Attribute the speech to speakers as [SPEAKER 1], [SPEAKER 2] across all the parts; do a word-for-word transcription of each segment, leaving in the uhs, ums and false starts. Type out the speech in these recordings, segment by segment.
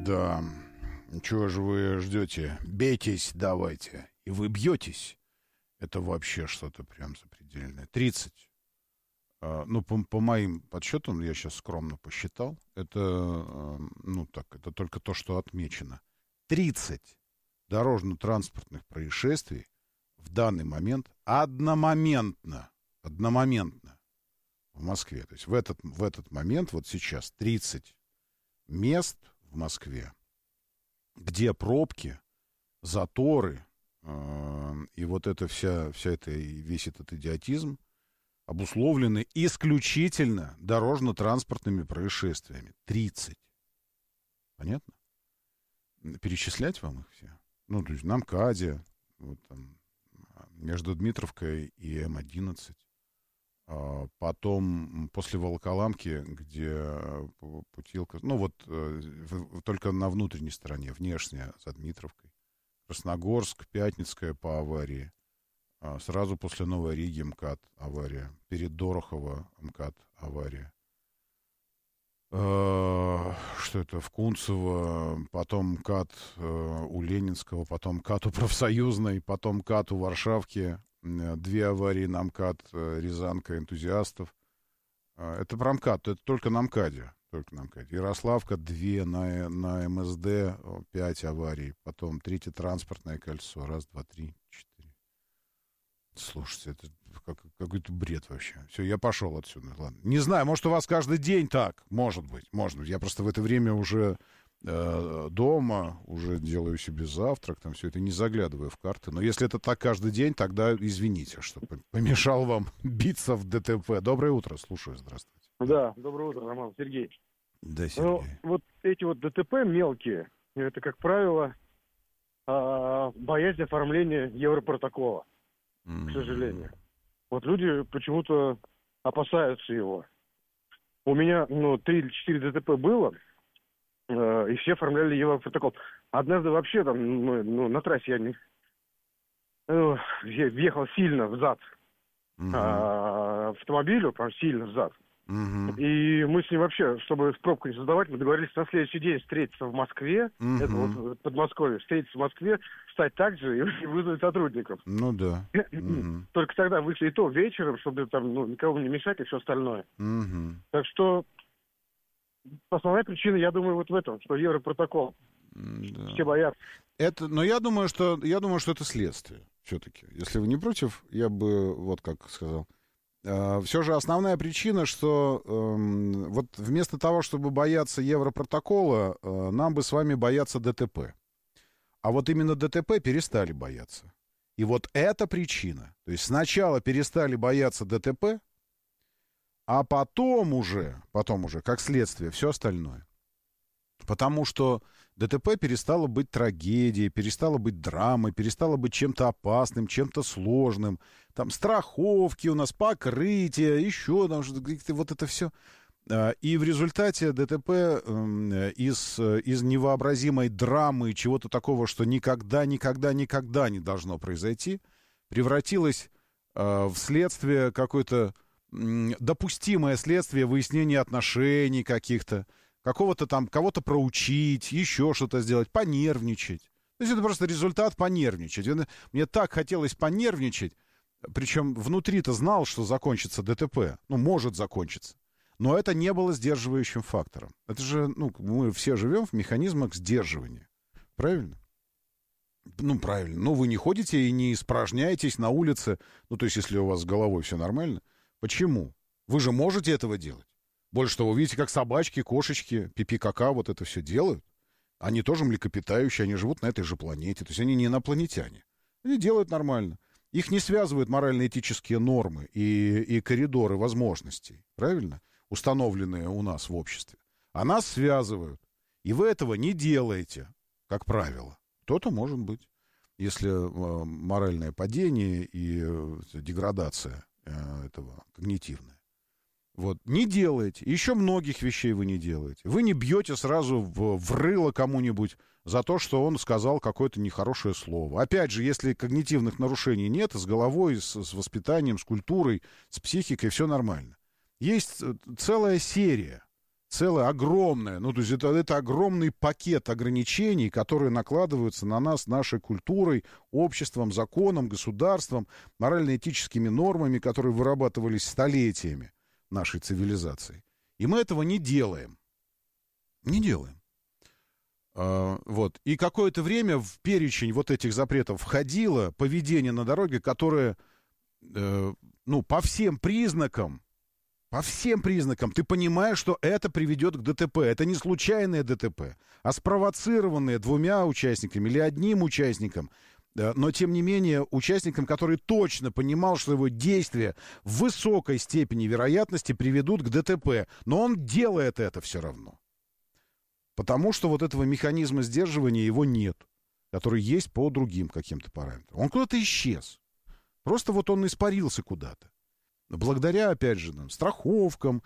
[SPEAKER 1] Да. Чего же вы ждете? Бейтесь давайте. И вы бьетесь. Это вообще что-то прям запредельное. тридцать. Ну, по, по моим подсчетам, я сейчас скромно посчитал, это, ну, так, это только то, что отмечено. тридцать дорожно-транспортных происшествий в данный момент одномоментно, одномоментно в Москве. То есть в этот, в этот момент, вот сейчас, тридцать мест в Москве, где пробки, заторы, э, и вот это вся, вся это, весь этот идиотизм обусловлены исключительно дорожно-транспортными происшествиями. тридцать. Понятно? Перечислять вам их все? Ну, то есть на МКАДе, вот там, между Дмитровкой и Эм одиннадцать. А потом, после Волоколамки, где Путилка... Ну, вот в, только на внутренней стороне, внешне, за Дмитровкой. Красногорск, Пятницкая по аварии. А сразу после Новой Риги МКАД авария. Перед Дорохово МКАД авария. А, что это? В Кунцево, потом МКАД а, у Ленинского, потом МКАД у Профсоюзной, потом МКАД у Варшавки. Две аварии на МКАД, Рязанка, энтузиастов. Это про МКАД, это только на МКАДе. Только на МКАДе. Ярославка, две, на, на МСД, пять аварий. Потом третье транспортное кольцо. Раз, два, три, четыре. Слушайте, это как, какой-то бред вообще. Все, я пошел отсюда. Ладно. Не знаю, может, у вас каждый день так. Может быть, может быть. Я просто в это время уже э, дома, уже делаю себе завтрак, там все это, не заглядываю в карты. Но если это так каждый день, тогда извините, что помешал вам биться в ДТП. Доброе утро, слушаю, здравствуйте.
[SPEAKER 2] Да, доброе утро, Роман, Сергей.
[SPEAKER 1] Да, Сергей.
[SPEAKER 2] Ну, вот эти вот ДТП мелкие, это, как правило, э, боязнь оформления европротокола. К сожалению. Вот люди почему-то опасаются его. У меня, ну, три или четыре ДТП было, э, и все оформляли европротокол. Однажды вообще там, ну, ну на трассе я не... Э, я въехал сильно взад угу. э, автомобилю, прям сильно взад. Угу. И мы с ним вообще, чтобы пробку не создавать, мы договорились на следующий день встретиться в Москве, угу. это вот Подмосковье, встретиться в Москве, встать так же и вызвать сотрудников.
[SPEAKER 1] Ну да. Угу.
[SPEAKER 2] Только тогда вышли и то вечером, чтобы там ну, никого не мешать и все остальное.
[SPEAKER 1] Угу.
[SPEAKER 2] Так что основная причина, я думаю, вот в этом, что европротокол.
[SPEAKER 1] Да.
[SPEAKER 2] Все боятся.
[SPEAKER 1] Это, но я думаю, что я думаю, что это следствие все-таки. Если вы не против, я бы вот как сказал. Все же основная причина, что э, вот вместо того, чтобы бояться европротокола, э, нам бы с вами бояться ДТП. А вот именно ДТП перестали бояться. И вот эта причина. То есть сначала перестали бояться ДТП, а потом уже, потом уже, как следствие, все остальное. Потому что ДТП перестало быть трагедией, перестало быть драмой, перестало быть чем-то опасным, чем-то сложным. Там страховки у нас, покрытие, еще там что-то, вот это все. И в результате ДТП из, из невообразимой драмы, чего-то такого, что никогда, никогда, никогда не должно произойти, превратилось в следствие какое-то допустимое следствие выяснения отношений каких-то, какого-то там, кого-то проучить, еще что-то сделать, понервничать. То есть это просто результат понервничать. Мне так хотелось понервничать, причем внутри-то знал, что закончится ДТП. Ну, может закончиться. Но это не было сдерживающим фактором. Это же, ну, мы все живем в механизмах сдерживания. Правильно? Ну, правильно. Ну, вы не ходите и не испражняетесь на улице. Ну, то есть, если у вас с головой все нормально. Почему? Вы же можете этого делать. Больше того, вы видите, как собачки, кошечки, пипи-кака вот это все делают. Они тоже млекопитающие, они живут на этой же планете. То есть они не инопланетяне. Они делают нормально. Их не связывают морально-этические нормы и, и коридоры возможностей. Правильно? Установленные у нас в обществе. А нас связывают. И вы этого не делаете, как правило. То-то может быть. Если э, моральное падение и э, деградация э, этого когнитивная. Вот, не делаете. Еще многих вещей вы не делаете. Вы не бьете сразу в, в рыло кому-нибудь за то, что он сказал какое-то нехорошее слово. Опять же, если когнитивных нарушений нет, с головой, с, с воспитанием, с культурой, с психикой все нормально. Есть целая серия, целое огромное, ну, то есть это, это огромный пакет ограничений, которые накладываются на нас нашей культурой, обществом, законом, государством, морально-этическими нормами, которые вырабатывались столетиями нашей цивилизации. И мы этого не делаем. Не делаем. А, вот. И какое-то время в перечень вот этих запретов входило поведение на дороге, которое, э, ну, по всем признакам, по всем признакам ты понимаешь, что это приведет к ДТП. Это не случайное ДТП, а спровоцированное двумя участниками или одним участником. Но, тем не менее, участником, который точно понимал, что его действия в высокой степени вероятности приведут к ДТП. Но он делает это все равно. Потому что вот этого механизма сдерживания его нет, который есть по другим каким-то параметрам. Он куда-то исчез. Просто вот он испарился куда-то. Благодаря, опять же, нам, страховкам,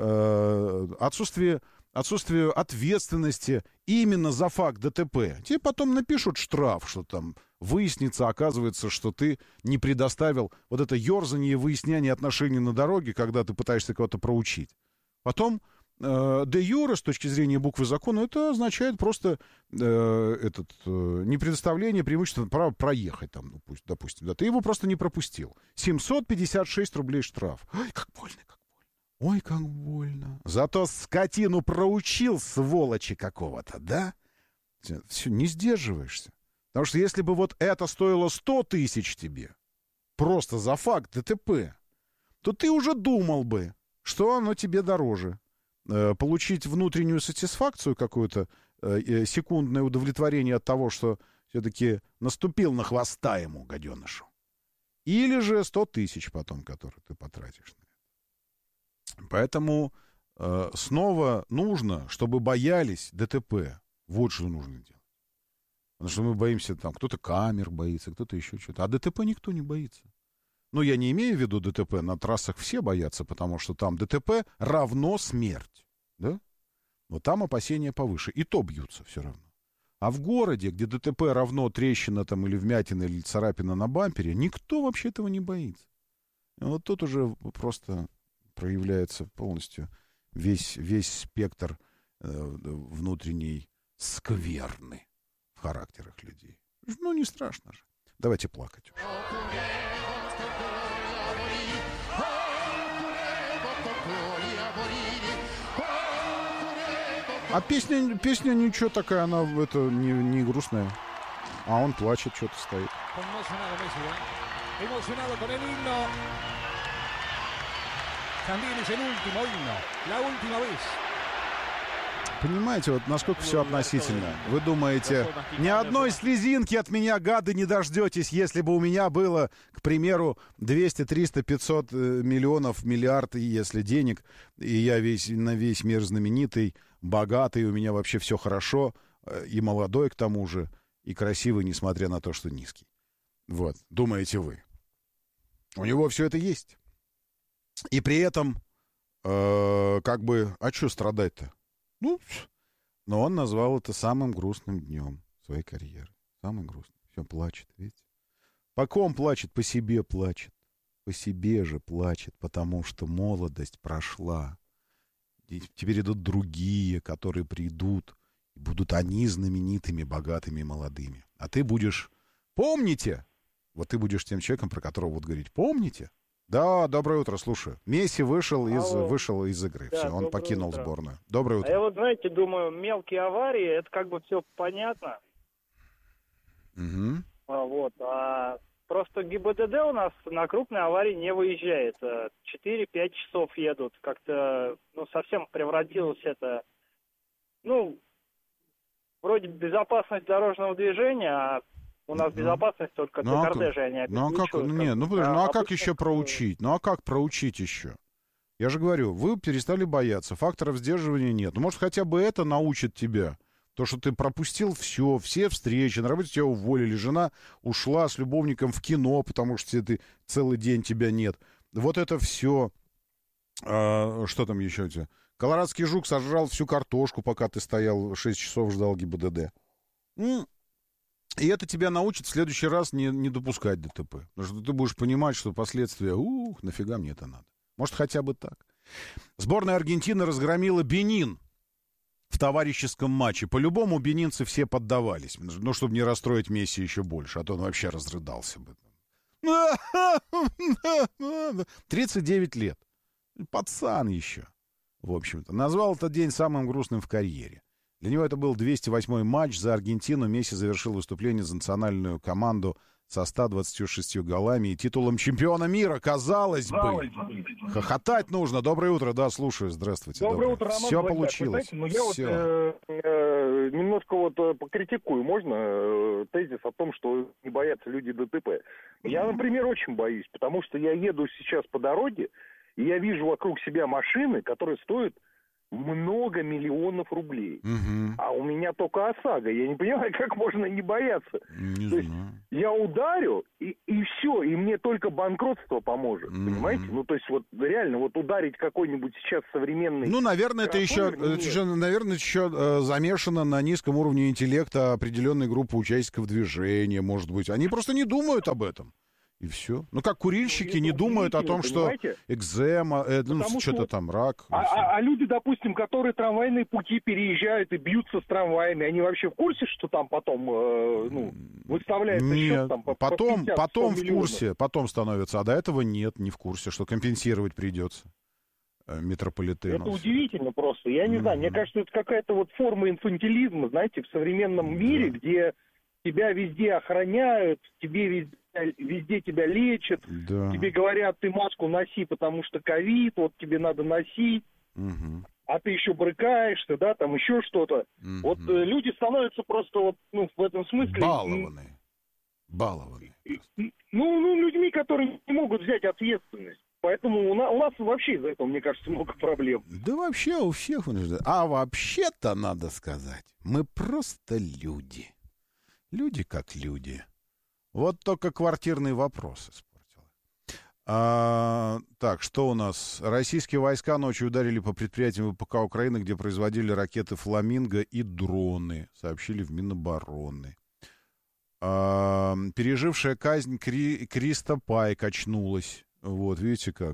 [SPEAKER 1] э, отсутствию, отсутствию ответственности именно за факт ДТП. Тебе потом напишут штраф, что там выяснится, оказывается, что ты не предоставил вот это ерзание и выяснение отношений на дороге, когда ты пытаешься кого-то проучить. Потом э, де юре, с точки зрения буквы закона, это означает просто э, этот, э, не предоставление преимущества права проехать там, ну, пусть, допустим. Да, ты его просто не пропустил. семьсот пятьдесят шесть рублей штраф. Ой, как больно, как больно. Ой, как больно. Зато скотину проучил, сволочи какого-то, да? Все, не сдерживаешься. Потому что если бы вот это стоило сто тысяч тебе, просто за факт ДТП, то ты уже думал бы, что оно тебе дороже. Э, получить внутреннюю сатисфакцию какую-то, э, секундное удовлетворение от того, что все-таки наступил на хвоста ему, гаденышу. Или же сто тысяч потом, которые ты потратишь на это. Поэтому э, снова нужно, чтобы боялись ДТП. Вот что нужно делать. Потому что мы боимся, там, кто-то камер боится, кто-то еще что-то. А ДТП никто не боится. Ну, я не имею в виду ДТП, на трассах все боятся, потому что там ДТП равно смерть, да? Вот там опасения повыше, и то бьются все равно. А в городе, где ДТП равно трещина там или вмятина, или царапина на бампере, никто вообще этого не боится. И вот тут уже просто проявляется полностью весь, весь спектр э, внутренней скверны в характерах людей. Ну, не страшно же. Давайте плакать уже. А песня, песня ничего такая, она это не, не грустная. А он плачет, что-то стоит. Понимаете, вот насколько все относительно. Вы думаете, ни одной слезинки от меня, гады, не дождетесь, если бы у меня было, к примеру, двести, триста, пятьсот миллионов, миллиард, если денег, и я весь, на весь мир знаменитый, богатый, у меня вообще все хорошо, и молодой к тому же, и красивый, несмотря на то, что низкий. Вот, думаете вы. У него все это есть. И при этом, э, как бы, а что страдать-то? Ну, но он назвал это самым грустным днем своей карьеры. Самый грустный. Все, плачет, видите? По ком плачет? По себе плачет. По себе же плачет, потому что молодость прошла. И теперь идут другие, которые придут, и будут они знаменитыми, богатыми, молодыми. А ты будешь... Помните? Вот ты будешь тем человеком, про которого будут говорить. Помните? Да, доброе утро, слушаю. Месси вышел из, вышел из игры. Да, все, он покинул утро. Сборную. Доброе утро.
[SPEAKER 3] А я вот, знаете, думаю, мелкие аварии, это как бы все понятно.
[SPEAKER 1] Угу.
[SPEAKER 3] А, вот, а просто ГИБДД у нас на крупные аварии не выезжает. четыре-пять часов едут. Как-то, ну, совсем превратилось это, ну, вроде безопасность дорожного движения, а у нас безопасность только
[SPEAKER 1] ну,
[SPEAKER 3] для кортежа, они
[SPEAKER 1] ну, а как, не, ну, подожди, ну а как еще проучить? Ну а как проучить еще? Я же говорю, вы перестали бояться, факторов сдерживания нет. Ну, может, хотя бы это научит тебя. То, что ты пропустил все, все встречи, на работе тебя уволили, жена ушла с любовником в кино, потому что ты целый день тебя нет. Вот это все. А, что там еще у тебя? Колорадский жук сожрал всю картошку, пока ты стоял шесть часов, ждал ГИБДД. И это тебя научит в следующий раз не, не допускать ДТП. Потому что ты будешь понимать, что последствия, ух, нафига мне это надо. Может, хотя бы так. Сборная Аргентины разгромила Бенин в товарищеском матче. По-любому бенинцы все поддавались. Ну, чтобы не расстроить Месси еще больше, а то он вообще разрыдался бы. тридцать девять лет. Пацан еще, в общем-то. Назвал этот день самым грустным в карьере. Для него это был двести восьмой матч за Аргентину. Месси завершил выступление за национальную команду со ста двадцатью шестью голами и титулом чемпиона мира, казалось бы. Хохотать нужно. Доброе утро, да, слушаю. Здравствуйте.
[SPEAKER 4] Доброе, доброе. утро,
[SPEAKER 1] Роман. Все
[SPEAKER 4] Владимир.
[SPEAKER 1] получилось.
[SPEAKER 4] Знаете, ну я
[SPEAKER 1] Все.
[SPEAKER 4] вот э, э, немножко вот э, покритикую, можно, э, тезис о том, что не боятся люди ДТП. Я, например, очень боюсь, потому что я еду сейчас по дороге, и я вижу вокруг себя машины, которые стоят много миллионов рублей.
[SPEAKER 1] Угу.
[SPEAKER 4] А у меня только ОСАГО. Я не понимаю, как можно не бояться.
[SPEAKER 1] Не
[SPEAKER 4] То
[SPEAKER 1] знаю.
[SPEAKER 4] есть я ударю, и, и все, и мне только банкротство поможет.
[SPEAKER 1] Mm-hmm.
[SPEAKER 4] Понимаете? Ну, то есть вот реально вот ударить какой-нибудь сейчас современный...
[SPEAKER 1] Ну, наверное, это еще, это еще, наверное, еще э, замешано на низком уровне интеллекта определенной группы участников движения, может быть. Они просто не думают об этом. И все. Ну, как курильщики не думают о том, что
[SPEAKER 4] понимаете?
[SPEAKER 1] экзема, э, ну,
[SPEAKER 4] Потому
[SPEAKER 1] что-то
[SPEAKER 4] что-
[SPEAKER 1] там, рак.
[SPEAKER 4] А, а- а люди, допустим, которые трамвайные пути переезжают и бьются с трамваями, они вообще в курсе, что там потом э, ну, выставляется счет
[SPEAKER 1] Нет,
[SPEAKER 4] там по, по
[SPEAKER 1] потом,
[SPEAKER 4] пятьдесят,
[SPEAKER 1] потом
[SPEAKER 4] сто
[SPEAKER 1] в
[SPEAKER 4] миллионов?
[SPEAKER 1] курсе, потом становится, а до этого нет, не в курсе, что компенсировать придется э, метрополитену.
[SPEAKER 4] Это удивительно просто. Я не знаю, мне
[SPEAKER 1] Мгм.
[SPEAKER 4] кажется, это какая-то вот форма инфантилизма, знаете, в современном мире, где тебя везде охраняют, тебе везде, везде тебя лечат,
[SPEAKER 1] Да.
[SPEAKER 4] тебе говорят, ты маску носи, потому что ковид, вот тебе надо носить,
[SPEAKER 1] Мгм.
[SPEAKER 4] а ты еще брыкаешься, да, там еще что-то.
[SPEAKER 1] Мгм.
[SPEAKER 4] Вот э, люди становятся просто вот, ну, в этом смысле...
[SPEAKER 1] Балованные. Балованные.
[SPEAKER 4] м, Ну, ну, людьми, которые не могут взять ответственность. Поэтому у нас, у нас вообще из-за этого, мне кажется, много проблем.
[SPEAKER 1] Да вообще у всех вынуждены. А вообще-то, надо сказать, мы просто люди. Люди как люди. Вот только квартирный вопрос испортил. А, так, что у нас? Российские войска ночью ударили по предприятиям ВПК Украины, где производили ракеты «Фламинго» и дроны, сообщили в Минобороны. А, пережившая казнь Кри... Криста Пайк очнулась. Вот, видите как.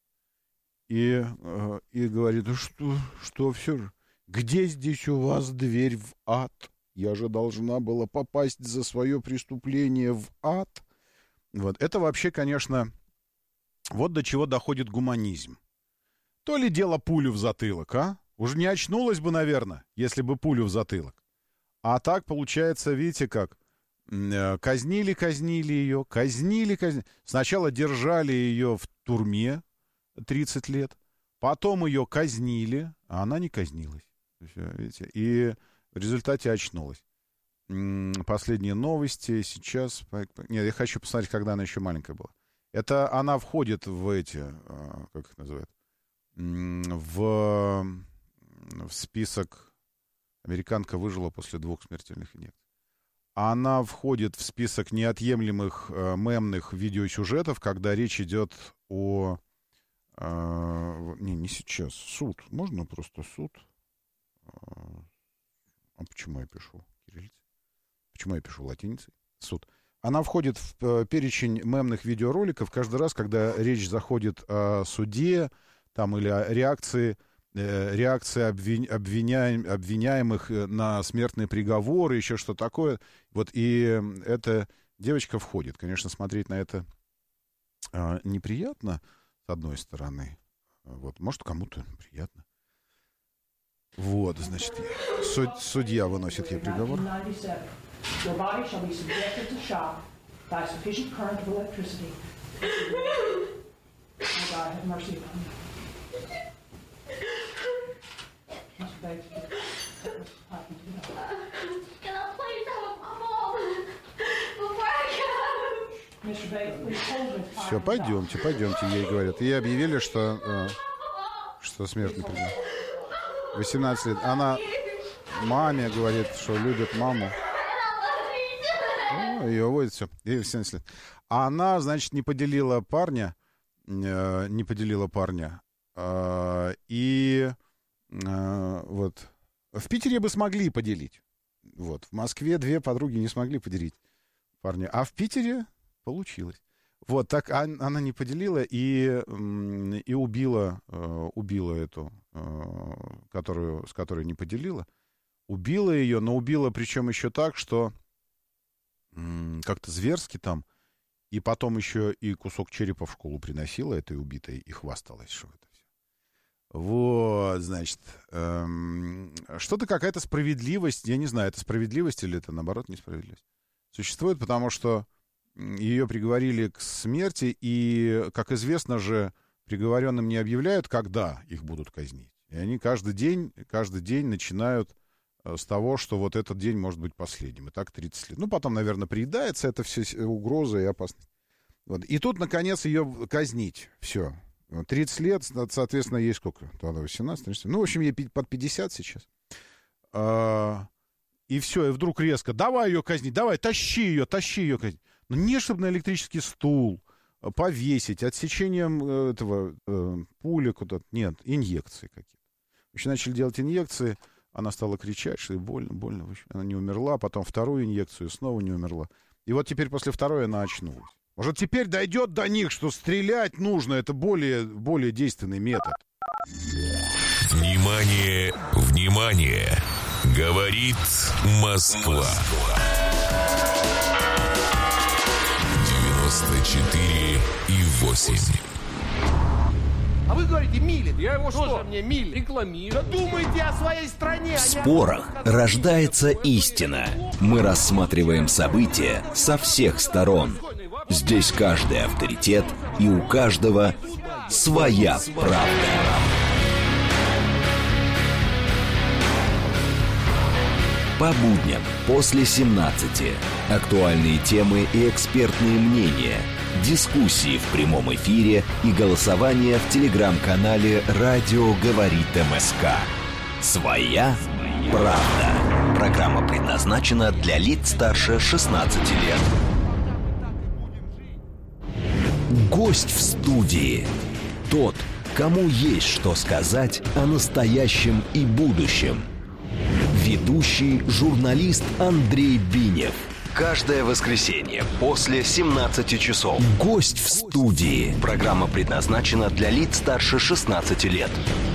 [SPEAKER 1] И, э, и говорит, ну что, что все же, где здесь у вас дверь в ад? Я же должна была попасть за свое преступление в ад. Вот, это вообще, конечно, вот до чего доходит гуманизм. То ли дело пулю в затылок, а? Уже не очнулась бы, наверное, если бы пулю в затылок. А так, получается, видите как, э, казнили, казнили ее, казнили, казнили. Сначала держали ее в турме тридцать лет, потом ее казнили, а она не казнилась. Всё, видите? И в результате очнулась. М, Последние новости сейчас... Нет, я хочу посмотреть, когда она еще маленькая была. Это она входит в эти... а, Как их называют? М, В, в список... Американка выжила после двух смертельных инъекций. Она входит в список неотъемлемых э, мемных видеосюжетов, когда речь идет о... э, не, не сейчас. Суд. Можно просто суд? А почему я пишу кириллицей? Почему я пишу латиницей? Суд. Она входит в э, перечень мемных видеороликов каждый раз, когда речь заходит о суде там, или о реакции, э, реакции обвин, обвиняем, обвиняемых на смертный приговор и еще что такое. Вот, и эта девочка входит. Конечно, смотреть на это э, неприятно, с одной стороны. Вот, может, кому-то приятно. Вот, значит, суд, судья выносит ей приговор.
[SPEAKER 5] Your body shall be subjected to shock by sufficient current of electricity. May God have mercy upon you. Mister Bates, put this pipe into the door.
[SPEAKER 6] Can I please have a mom before I go?
[SPEAKER 5] Mister Bates, please hold this pipe.
[SPEAKER 1] Все, пойдемте, пойдемте, ей говорят. И объявили, что, э, что смертный приговор. восемнадцать лет. Она маме говорит, что любит маму. Ну, ее водит все. Ей семнадцать лет. А она, значит, не поделила парня, э, не поделила парня. Э, и э, вот в Питере бы смогли поделить. Вот. В Москве две подруги не смогли поделить парня. А в Питере получилось. Вот, так она не поделила и, и убила, убила эту, которую, с которой не поделила. Убила ее, но убила причем еще так, что как-то зверски там. И потом еще и кусок черепа в школу приносила этой убитой и хвасталась, что это все. Вот, значит, эм, что-то какая-то справедливость, я не знаю, это справедливость или это, наоборот, несправедливость, существует, потому что ее приговорили к смерти, и, как известно же, приговоренным не объявляют, когда их будут казнить. И они каждый день, каждый день начинают с того, что вот этот день может быть последним. И так тридцать лет. Ну, потом, наверное, приедается это все угроза и опасность. Вот. И тут, наконец, ее казнить. Все. тридцать лет, соответственно, ей сколько? Тогда восемнадцать, тридцать. Ну, в общем, ей под пятьдесят сейчас. А, и все, и вдруг резко. Давай ее казнить, давай, тащи ее, тащи ее казнить. Ну, не чтобы на электрический стул повесить, отсечением этого э, пули куда-то. Нет, инъекции какие-то. Вообще начали делать инъекции. Она стала кричать, что ей больно, больно. Она не умерла, потом вторую инъекцию, снова не умерла. И вот теперь после второй она очнулась. Может, теперь дойдет до них, что стрелять нужно. Это более, более действенный метод.
[SPEAKER 7] Внимание, внимание! Говорит Москва. девяносто четыре и восемь.
[SPEAKER 8] А вы говорите, Милин. Я его что? Тоже мне Милин. Рекламирую. Да думайте о своей стране.
[SPEAKER 9] В спорах рождается истина. Мы рассматриваем события со всех сторон. Здесь каждый авторитет, и у каждого своя правда. По будням после семнадцати. Актуальные темы и экспертные мнения. Дискуссии в прямом эфире и голосование в телеграм-канале «Радио говорит МСК». Своя правда. Программа предназначена для лиц старше шестнадцати лет. Гость в студии. Тот, кому есть что сказать о настоящем и будущем. Ведущий журналист Андрей Бинев. Каждое воскресенье после семнадцати часов. Гость в студии. Программа предназначена для лиц старше шестнадцати лет.